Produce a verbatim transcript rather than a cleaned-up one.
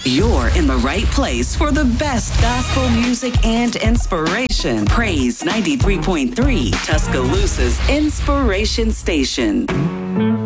You're in the right place for the best gospel music and inspiration. Praise ninety-three point three, Tuscaloosa's inspiration station.